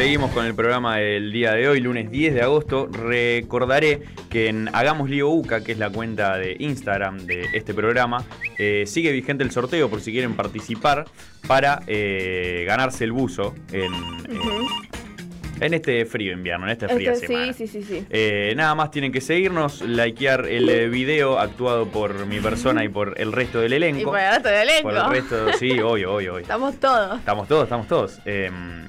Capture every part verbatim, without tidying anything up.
Seguimos con el programa del día de hoy, lunes diez de agosto. Recordaré que en Hagamos Lío UCA, que es la cuenta de Instagram de este programa, eh, sigue vigente el sorteo por si quieren participar para eh, ganarse el buzo en, uh-huh. en, en este frío invierno, en esta fría este, semana. Sí, sí, sí, sí. Eh, nada más tienen que seguirnos, likear el video actuado por mi persona y por el resto del elenco. Y por el resto del elenco. Por el resto, sí, hoy, hoy, hoy. Estamos todos. Estamos todos, estamos todos. Eh,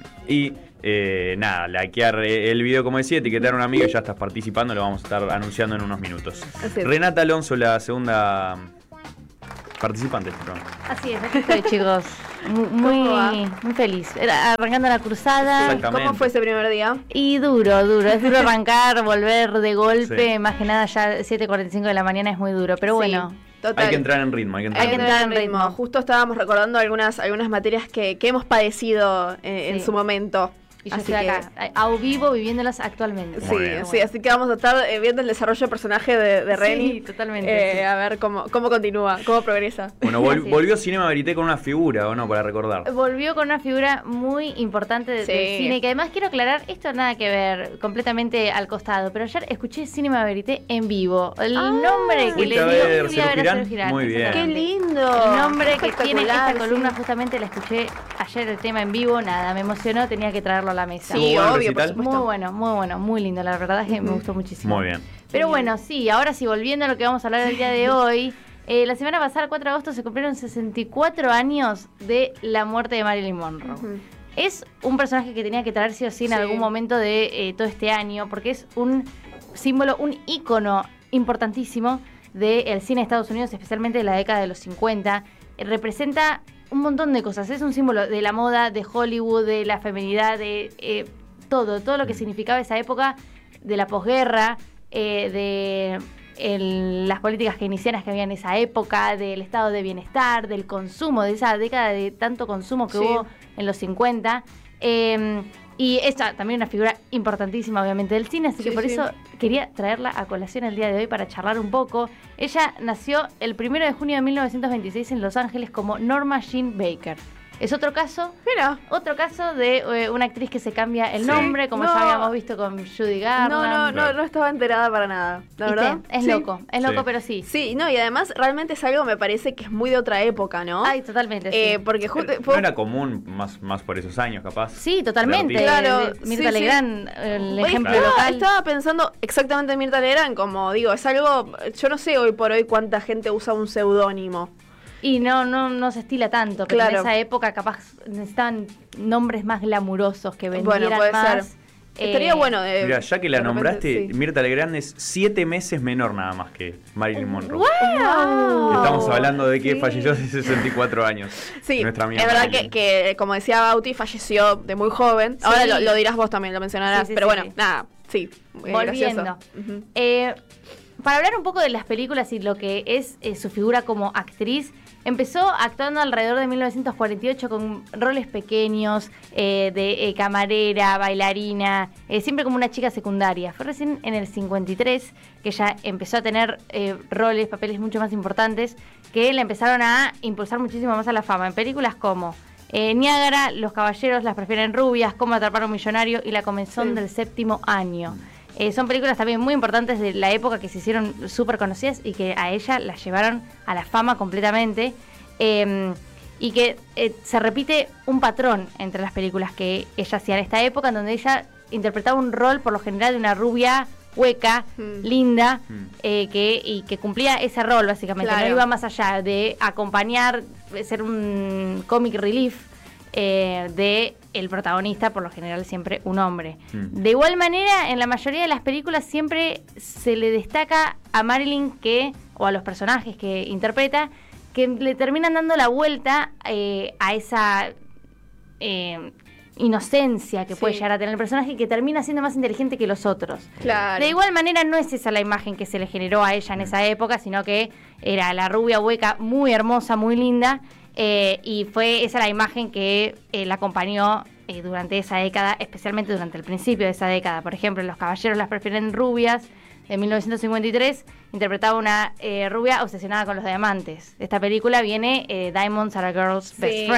y eh, nada, likear el video, como decía, etiquetar a un amigo y ya estás participando, lo vamos a estar anunciando en unos minutos. Renata Alonso, la segunda participante de este programa. Así es, aquí estoy, chicos. Muy, muy, muy feliz. Era arrancando la cruzada. ¿Cómo fue ese primer día? Y duro, duro. Es duro arrancar, volver de golpe. Sí. Más que nada ya siete cuarenta y cinco de la mañana es muy duro. Pero bueno. Sí. Total. Hay que entrar en ritmo, hay que entrar, hay que en, entrar ritmo. en ritmo. Justo estábamos recordando algunas algunas materias que, que hemos padecido eh, sí. en su momento. Y yo así estoy acá, que... a vivo, viviéndolas actualmente. Sí, sí, bueno. Así que vamos a estar eh, viendo el desarrollo del personaje de, de Reni. Sí, totalmente. Eh, sí. A ver cómo, cómo continúa, cómo progresa. Bueno, vol volvió Cinema Verité con una figura, ¿o no? Para recordar. Volvió con una figura muy importante de, sí. del cine, que además quiero aclarar, esto nada que ver, completamente al costado, pero ayer escuché Cinema Verité en vivo. El ah, nombre que le dio ver, Sergio Girán. Muy bien. ¡Qué lindo! El nombre que tiene esta columna, sí. Justamente la escuché ayer el tema en vivo, nada, me emocionó, tenía que traerlo a la mesa. Sí, obvio, por muy bueno, muy bueno, muy lindo, la verdad es que uh-huh. me gustó muchísimo. Muy bien. Pero bueno, sí, ahora sí, volviendo a lo que vamos a hablar el día de hoy, eh, la semana pasada, el cuatro de agosto, se cumplieron sesenta y cuatro años de la muerte de Marilyn Monroe. Uh-huh. Es un personaje que tenía que traer sí o sí en sí. algún momento de eh, todo este año, porque es un símbolo, un ícono importantísimo del cine de Estados Unidos, especialmente de la década de los cincuenta. Eh, representa un montón de cosas, es un símbolo de la moda, de Hollywood, de la feminidad, de... Eh, todo, todo lo que significaba esa época de la posguerra, eh, de el, las políticas keynesianas que había en esa época, del estado de bienestar, del consumo, de esa década de tanto consumo que sí. hubo en los cincuenta. Eh, y esta también una figura importantísima, obviamente, del cine, así sí, que por sí. eso quería traerla a colación el día de hoy para charlar un poco. Ella nació el primero de junio de mil novecientos veintiséis en Los Ángeles como Norma Jean Baker. Es otro caso, Mira. otro caso de eh, una actriz que se cambia el sí, nombre, como no. ya habíamos visto con Judy Garland. No, no, no, no estaba enterada para nada, la verdad. Es sí. loco, es loco, sí. pero sí. Sí, no, y además realmente es algo, me parece que es muy de otra época, ¿no? Ay, totalmente, eh, sí. Porque justo... No era común, más, más por esos años, capaz. Sí, totalmente. Claro, Mirta sí, Legrand, sí. el Oye, ejemplo estaba, local. Estaba pensando exactamente en Mirta Legrand, como digo, es algo... Yo no sé hoy por hoy cuánta gente usa un seudónimo. Y no, no, no se estila tanto, pero claro. en esa época capaz necesitaban nombres más glamurosos que vendieran bueno, puede más. Ser. Eh, Estaría bueno de... Mira, ya que la de nombraste, repente, sí. Mirta Legrand es siete meses menor nada más que Marilyn Monroe. ¡Wow! Estamos hablando de que sí. falleció hace sesenta y cuatro años. Sí, nuestra amiga es verdad Marilyn. que, que, como decía Bauti, falleció de muy joven. Sí. Ahora lo, lo dirás vos también, lo mencionarás. Sí, sí, pero sí, bueno, sí. nada, sí. Eh, Volviendo. Uh-huh. eh, para hablar un poco de las películas y lo que es eh, su figura como actriz, empezó actuando alrededor de mil novecientos cuarenta y ocho con roles pequeños, eh, de eh, camarera, bailarina, eh, siempre como una chica secundaria. Fue recién en el cincuenta y tres que ella empezó a tener eh, roles, papeles mucho más importantes, que la empezaron a impulsar muchísimo más a la fama. En películas como eh, Niágara, Los caballeros las prefieren rubias, Cómo atrapar a un millonario y La comezón sí. del séptimo año. Eh, son películas también muy importantes de la época que se hicieron súper conocidas y que a ella la llevaron a la fama completamente. Eh, y que eh, se repite un patrón entre las películas que ella hacía en esta época, en donde ella interpretaba un rol por lo general de una rubia hueca, mm. linda, mm. Eh, que, y que cumplía ese rol básicamente. Claro. No iba más allá de acompañar, ser un comic relief eh, de el protagonista, por lo general siempre un hombre. Mm. De igual manera, en la mayoría de las películas siempre se le destaca a Marilyn que, o a los personajes que interpreta, que le terminan dando la vuelta eh, a esa eh, inocencia que sí. puede llegar a tener el personaje y que termina siendo más inteligente que los otros. Claro. De igual manera no es esa la imagen que se le generó a ella en esa época, sino que era la rubia hueca muy hermosa, muy linda, eh, y fue esa la imagen que eh, la acompañó eh, durante esa década, especialmente durante el principio de esa década. Por ejemplo, Los caballeros las prefieren rubias, de mil novecientos cincuenta y tres, interpretaba una eh, rubia obsesionada con los diamantes. Esta película viene eh, Diamonds Are a Girl's sí. Best Friend.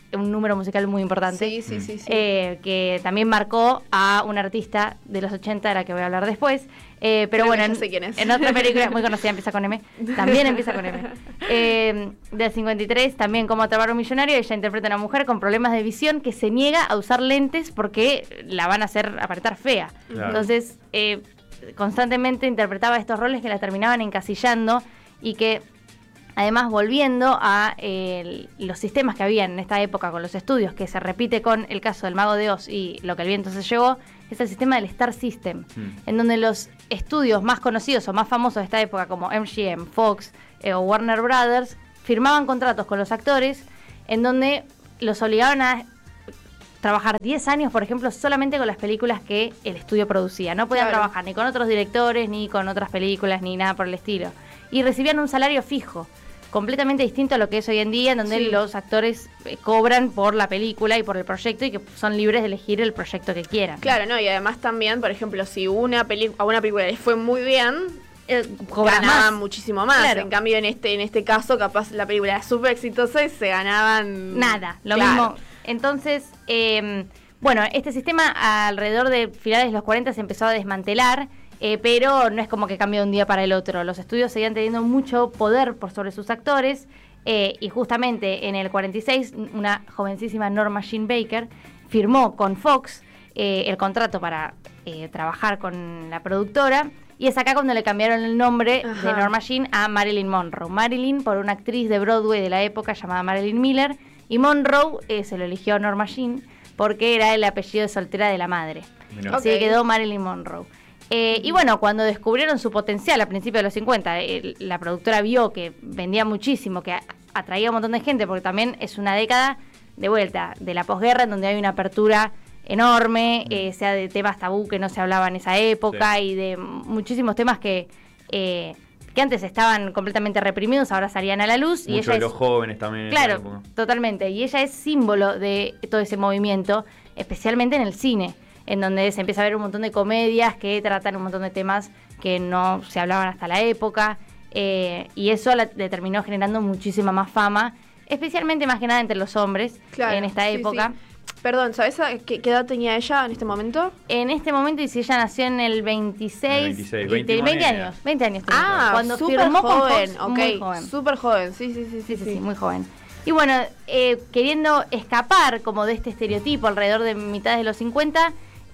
un número musical muy importante. Sí, sí, sí. sí. Eh, que también marcó a un artista de los ochenta, de la que voy a hablar después. Eh, pero Creo bueno, que ya en, sé quién es. en otra película muy conocida, empieza con M, también empieza con M. Eh, del cincuenta y tres, también Cómo atrapar a un millonario, ella interpreta a una mujer con problemas de visión que se niega a usar lentes porque la van a hacer aparentar fea. Claro. Entonces, eh, constantemente interpretaba estos roles que la terminaban encasillando y que, además, volviendo a eh, los sistemas que había en esta época con los estudios, que se repite con el caso del Mago de Oz y Lo que el viento se llevó, es el sistema del Star System, Mm. en donde los estudios más conocidos o más famosos de esta época, como M G M, Fox eh, o Warner Brothers, firmaban contratos con los actores en donde los obligaban a trabajar diez años, por ejemplo, solamente con las películas que el estudio producía. No podían Claro. trabajar ni con otros directores, ni con otras películas, ni nada por el estilo. Y recibían un salario fijo, completamente distinto a lo que es hoy en día, en donde Sí. los actores eh, cobran por la película y por el proyecto y que son libres de elegir el proyecto que quieran. Claro, no, y además también, por ejemplo, si una peli a una película les fue muy bien, Eh, cobran ganaban más. muchísimo más. Claro. En cambio, en este, en este caso, capaz la película era súper exitosa y se ganaban Nada, lo Claro. mismo. Entonces, eh, bueno, este sistema alrededor de finales de los cuarenta se empezó a desmantelar, eh, pero no es como que cambió de un día para el otro. Los estudios seguían teniendo mucho poder por sobre sus actores, eh, y justamente en el cuarenta y seis, una jovencísima Norma Jean Baker firmó con Fox eh, el contrato para eh, trabajar con la productora. Y es acá cuando le cambiaron el nombre Ajá. de Norma Jean a Marilyn Monroe. Marilyn por una actriz de Broadway de la época llamada Marilyn Miller. Y Monroe eh, se lo eligió Norma Jean porque era el apellido de soltera de la madre. Mirá. Ok. Así que quedó Marilyn Monroe. Eh, y bueno, cuando descubrieron su potencial a principios de los cincuenta, eh, la productora vio que vendía muchísimo, que a- atraía un montón de gente, porque también es una década de vuelta de la posguerra en donde hay una apertura enorme, eh, sea de temas tabú que no se hablaba en esa época, Sí. y de muchísimos temas que, eh, que antes estaban completamente reprimidos, ahora salían a la luz. y Muchos ella de es, los jóvenes también. en esa Claro, época. totalmente. Y ella es símbolo de todo ese movimiento, especialmente en el cine, en donde se empieza a ver un montón de comedias que tratan un montón de temas que no se hablaban hasta la época, eh, y eso la- le terminó generando muchísima más fama, especialmente más que nada entre los hombres Claro, en esta sí, época. sí. Perdón, ¿sabes a qué, qué edad tenía ella en este momento? En este momento, y si ella nació en el veintiséis, En el veintiséis, y veinte tiene veinte monedas. años, veinte años tenía. Ah, cuando súper firmó con joven, Fox, ok, muy joven. súper joven, sí, sí, sí, Sí, sí, sí, muy joven. Y bueno, eh, queriendo escapar como de este estereotipo alrededor de mitades de los cincuenta,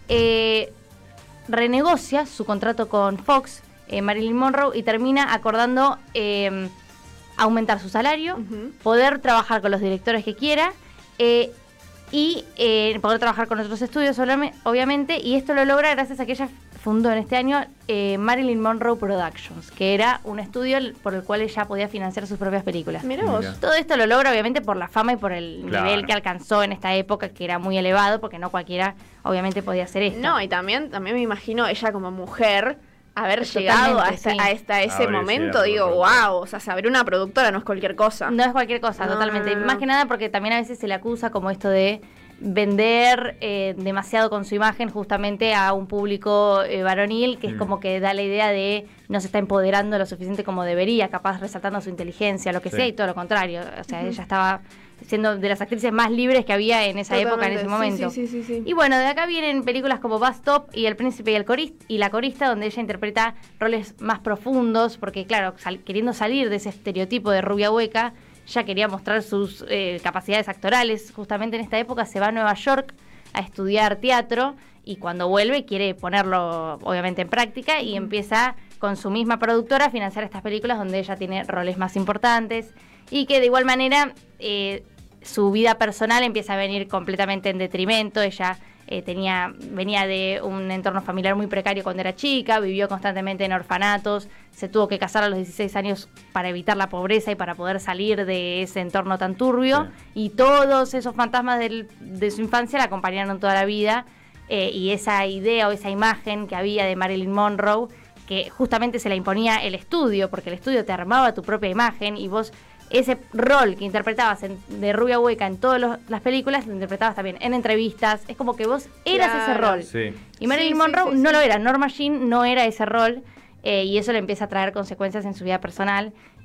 eh, renegocia su contrato con Fox, eh, Marilyn Monroe, y termina acordando eh, aumentar su salario, Ujú. poder trabajar con los directores que quiera, eh, y eh, poder trabajar con otros estudios, solame- obviamente, y esto lo logra gracias a que ella fundó en este año eh, Marilyn Monroe Productions, que era un estudio por el cual ella podía financiar sus propias películas. Mirá vos. Mira. Todo esto lo logra obviamente por la fama y por el Claro. nivel que alcanzó en esta época, que era muy elevado, porque no cualquiera obviamente podía hacer esto. No, y también, también me imagino ella como mujer haber Totalmente, llegado a, esta- sí. a, esta- a ese Haber momento, llegado digo, a una wow, o sea, saber una productora no es cualquier cosa. No es cualquier cosa, No, totalmente. no, no. Más que nada porque también a veces se le acusa como esto de vender eh, demasiado con su imagen justamente a un público eh, varonil, que es Mm. como que da la idea de no se está empoderando lo suficiente como debería, capaz resaltando su inteligencia, lo que Sí. sea, y todo lo contrario. O sea, ella estaba siendo de las actrices más libres que había en esa época, en ese Totalmente, momento. Sí, sí, sí, sí. Y bueno, de acá vienen películas como Bus Stop y El Príncipe y, el Coris- y la Corista, donde ella interpreta roles más profundos, porque claro, sal- queriendo salir de ese estereotipo de rubia hueca, ya quería mostrar sus eh, capacidades actorales. Justamente en esta época se va a Nueva York a estudiar teatro, y cuando vuelve quiere ponerlo obviamente en práctica, y empieza con su misma productora a financiar estas películas donde ella tiene roles más importantes, y que de igual manera eh, su vida personal empieza a venir completamente en detrimento. Ella eh, tenía, venía de un entorno familiar muy precario cuando era chica, vivió constantemente en orfanatos, se tuvo que casar a los dieciséis años para evitar la pobreza y para poder salir de ese entorno tan turbio, y todos esos fantasmas del- de su infancia la acompañaron toda la vida, eh, y esa idea o esa imagen que había de Marilyn Monroe, que justamente se la imponía el estudio, porque el estudio te armaba tu propia imagen, y vos ese rol que interpretabas en- de rubia hueca en todas los- las películas, lo interpretabas también en entrevistas. Es como que vos eras ese Claro. rol. Sí. Y Marilyn Sí, sí, Monroe sí, no sí. lo era. Norma Jean no era ese rol, eh, y eso le empieza a traer consecuencias en su vida personal.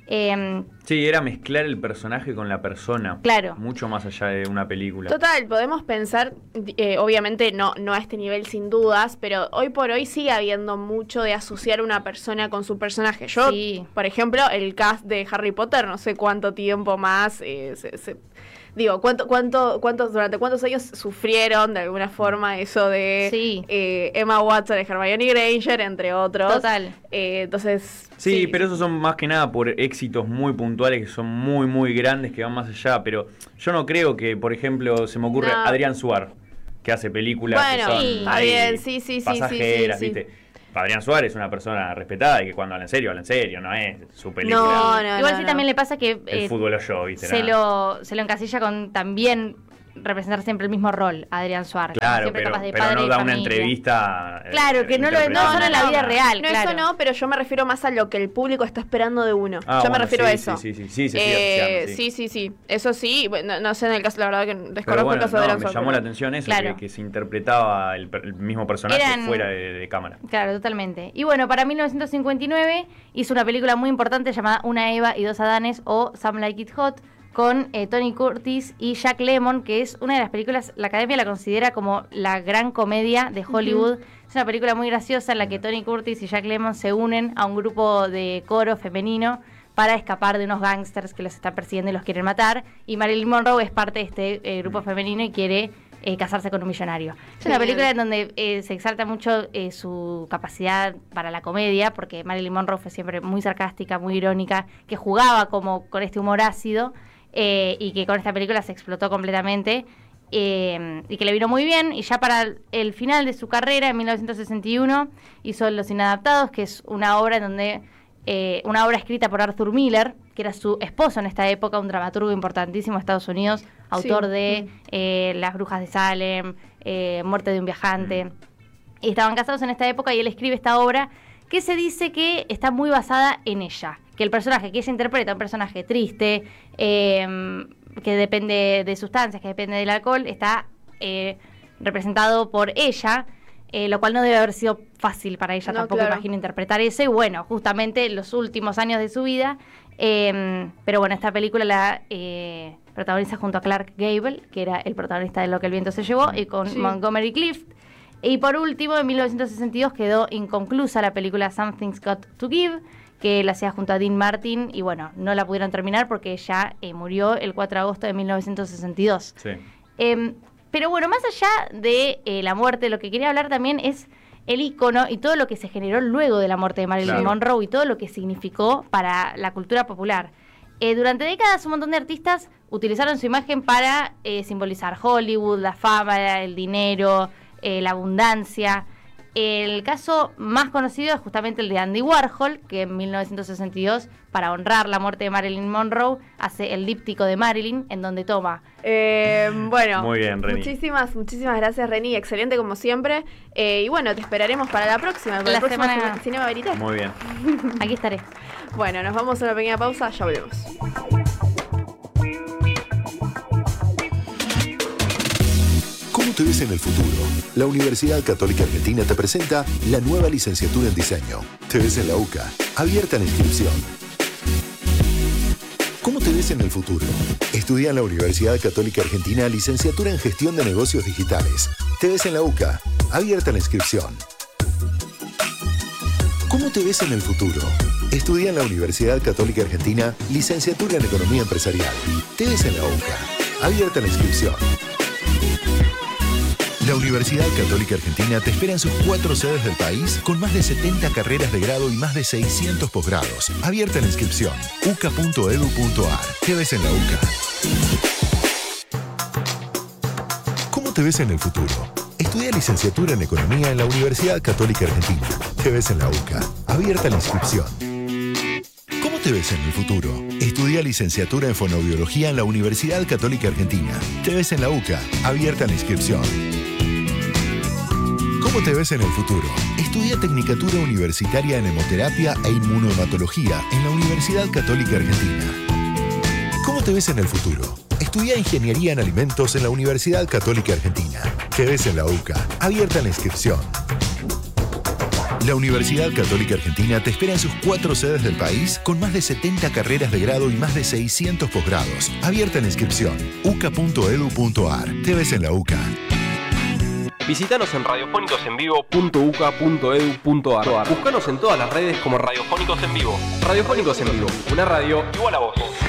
Eh, Sí, era mezclar el personaje con la persona. Claro. Mucho más allá de una película. Total, podemos pensar, eh, obviamente no, no a este nivel sin dudas, pero hoy por hoy sigue habiendo mucho de asociar una persona con su personaje. Yo, Sí. por ejemplo, el cast de Harry Potter, no sé cuánto tiempo más, eh, se, se- digo, cuánto, cuánto, cuántos, durante cuántos años sufrieron de alguna forma eso de Sí. eh, Emma Watson y Hermione Granger, entre otros. Total. Eh, entonces, Sí, pero esos son más que nada por éxitos muy puntuales que son muy, muy grandes, que van más allá. Pero yo no creo que, por ejemplo, se me ocurre No. Adrián Suar, que hace películas Bueno, que son sí, está ahí bien, sí, sí, sí, sí, pasajeras, sí, sí. ¿viste? Adrián Suárez es una persona respetada y que cuando habla en serio, habla en serio, no es su película. No, no, Igual no, sí no. también le pasa que El eh, fútbol o yo, ¿viste? se, Nada. lo, se lo encasilla con también representar siempre el mismo rol, Adrián Suárez. Claro, siempre pero, capaz de pero padre no y da una familia. entrevista. eh, Claro, que no lo- no interpretando solo en la vida nada. real. No, claro. eso no, pero yo me refiero más a lo que el público está esperando de uno. Ah, yo me bueno, refiero sí, a eso. Sí, sí, sí, sí, se sigue Eh, asociando, sí, sí, sí. Eso sí, bueno, no sé en el caso, la verdad que Pero desconozco bueno, el caso no, de me Alonso. llamó pero- la atención eso, Claro. que, que se interpretaba el, per- el mismo personaje Eran- fuera de, de cámara. Claro, totalmente. Y bueno, para mil novecientos cincuenta y nueve hizo una película muy importante llamada Una Eva y dos Adanes o Some Like It Hot con eh, Tony Curtis y Jack Lemmon, que es una de las películas, la Academia la considera como la gran comedia de Hollywood. Es una película muy graciosa en la que Tony Curtis y Jack Lemmon se unen a un grupo de coro femenino para escapar de unos gángsters que los están persiguiendo y los quieren matar. Y Marilyn Monroe es parte de este eh, grupo femenino y quiere eh, casarse con un millonario. Es una Genial. película en donde eh, se exalta mucho eh, su capacidad para la comedia, porque Marilyn Monroe fue siempre muy sarcástica, muy irónica, que jugaba como con este humor ácido eh, y que con esta película se explotó completamente. Eh, y que le vino muy bien, y ya para el, el final de su carrera, en mil novecientos sesenta y uno, hizo Los Inadaptados, que es una obra en donde eh, una obra escrita por Arthur Miller, que era su esposo en esta época, un dramaturgo importantísimo de Estados Unidos, autor Sí. de eh, Las Brujas de Salem, eh, Muerte de un Viajante, y estaban casados en esta época, y él escribe esta obra que se dice que está muy basada en ella, que el personaje que ella interpreta, un personaje triste, eh, que depende de sustancias, que depende del alcohol, está eh, representado por ella, eh, lo cual no debe haber sido fácil para ella, No, tampoco claro. imagino interpretar eso, y bueno, justamente los últimos años de su vida, eh, pero bueno, esta película la eh, protagoniza junto a Clark Gable, que era el protagonista de Lo que el viento se llevó, y con Sí. Montgomery Clift. Y por último, en mil novecientos sesenta y dos quedó inconclusa la película Something's Got to Give, que la hacía junto a Dean Martin, y bueno, no la pudieron terminar porque ella eh, murió el cuatro de agosto de mil novecientos sesenta y dos. Sí. Eh, pero bueno, más allá de eh, la muerte, lo que quería hablar también es el ícono y todo lo que se generó luego de la muerte de Marilyn Claro. Monroe y todo lo que significó para la cultura popular. Eh, durante décadas un montón de artistas utilizaron su imagen para eh, simbolizar Hollywood, la fama, el dinero, eh, la abundancia. El caso más conocido es justamente el de Andy Warhol, que en mil novecientos sesenta y dos, para honrar la muerte de Marilyn Monroe, hace el díptico de Marilyn, en donde toma Eh, bueno, Muy bien, Reni. muchísimas, muchísimas gracias, Reni. Excelente como siempre. Eh, y bueno, te esperaremos para la próxima, para La el próximo semana- Cine- Cinema Verité. Muy bien. Aquí estaré. Bueno, nos vamos a una pequeña pausa, ya volvemos. ¿Cómo te ves en el futuro? La Universidad Católica Argentina te presenta la nueva licenciatura en diseño. Te ves en la UCA. Abierta la inscripción. ¿Cómo te ves en el futuro? Estudia en la Universidad Católica Argentina licenciatura en gestión de negocios digitales. Te ves en la UCA. Abierta la inscripción. ¿Cómo te ves en el futuro? Estudia en la Universidad Católica Argentina licenciatura en economía empresarial. Te ves en la UCA. Abierta la inscripción. La Universidad Católica Argentina te espera en sus cuatro sedes del país con más de setenta carreras de grado y más de seiscientos posgrados. Abierta la inscripción. u c a punto e d u punto a r. Te ves en la UCA. ¿Cómo te ves en el futuro? Estudia licenciatura en Economía en la Universidad Católica Argentina. Te ves en la UCA. Abierta la inscripción. ¿Cómo te ves en el futuro? Estudia licenciatura en Fonoaudiología en la Universidad Católica Argentina. Te ves en la UCA. Abierta la inscripción. ¿Cómo te ves en el futuro? Estudia Tecnicatura Universitaria en Hemoterapia e Inmunohematología en la Universidad Católica Argentina. ¿Cómo te ves en el futuro? Estudia Ingeniería en Alimentos en la Universidad Católica Argentina. Te ves en la UCA. Abierta la inscripción. La Universidad Católica Argentina te espera en sus cuatro sedes del país con más de setenta carreras de grado y más de seiscientos posgrados. Abierta la inscripción. u c a punto e d u punto a r. Te ves en la UCA. Visítanos en radiofónicos en vivo punto u c a punto e d u punto a r. Búscanos en todas las redes como Radiofónicos en Vivo. Radiofónicos en Vivo, una radio igual a vos.